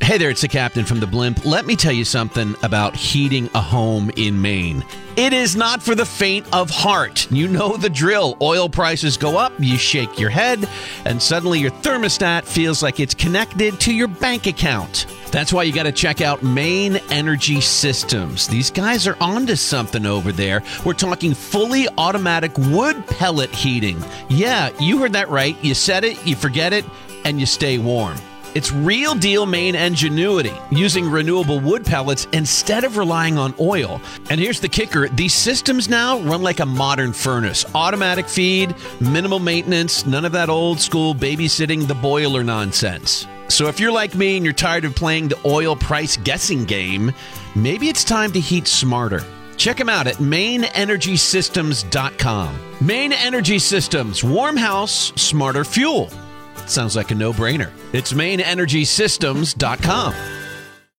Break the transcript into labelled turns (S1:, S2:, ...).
S1: Hey there, it's the captain from the blimp. Let me tell you something about heating a home in Maine. It is not for the faint of heart. You know the drill. Oil prices go up, you shake your head, and suddenly your thermostat feels like it's connected to your bank account. That's why you got to check out Maine Energy Systems. These guys are onto something over there. We're talking fully automatic wood pellet heating. Yeah, you heard that right. You said it, you forget it, and you stay warm. It's real deal Maine ingenuity, using renewable wood pellets instead of relying on oil. And here's the kicker. These systems now run like a modern furnace. Automatic feed, minimal maintenance, none of that old school babysitting the boiler nonsense. So if you're like me and you're tired of playing the oil price guessing game, maybe it's time to heat smarter. Check them out at MaineEnergySystems.com. Maine Energy Systems, warm house, smarter fuel. Sounds like a no-brainer. It's MaineEnergySystems.com.